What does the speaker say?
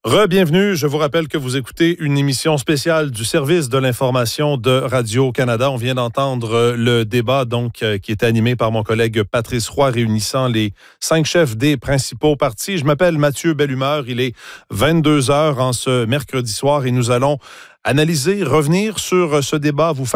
Re-bienvenue. Je vous rappelle que vous écoutez une émission spéciale du service de l'information de Radio-Canada. On vient d'entendre le débat qui était animé par mon collègue Patrice Roy, réunissant les 5 chefs des principaux partis. Je m'appelle Mathieu Bellumeur. Il est 22h en ce mercredi soir et nous allons analyser, revenir sur ce débat, vous faire